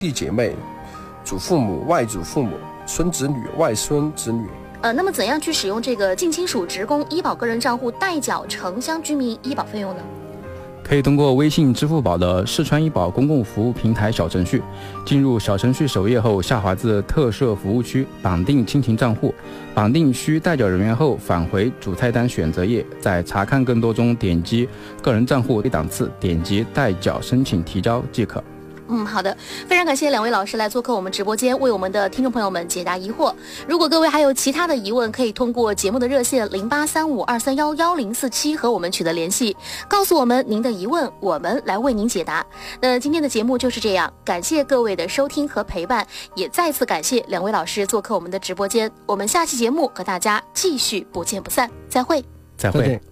弟姐妹、祖父母、外祖父母、孙子女、外孙子女。 那么怎样去使用这个近亲属职工医保个人账户代缴城乡居民医保费用呢？ 可以通过微信、支付宝的四川医保公共服务平台小程序，进入小程序首页后，下滑至特设服务区，绑定亲情账户，绑定需代缴人员后，返回主菜单选择页，在查看更多中点击个人账户档次，点击代缴申请提交即可。 好的，非常感谢两位老师来做客我们直播间，为我们的听众朋友们解答疑惑。如果各位还有其他的疑问，可以通过节目的热线083523111047和我们取得联系，告诉我们您的疑问，我们来为您解答。那今天的节目就是这样，感谢各位的收听和陪伴，也再次感谢两位老师做客我们的直播间。我们下期节目和大家继续不见不散，再会。 再会。